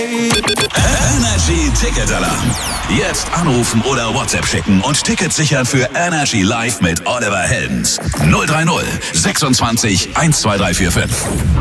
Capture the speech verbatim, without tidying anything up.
Energy Ticket Alarm. Jetzt anrufen oder WhatsApp schicken und Tickets sichern für Energy Live mit Oliver Heldens. null drei null sechsundzwanzig eins zwei drei vier fünf.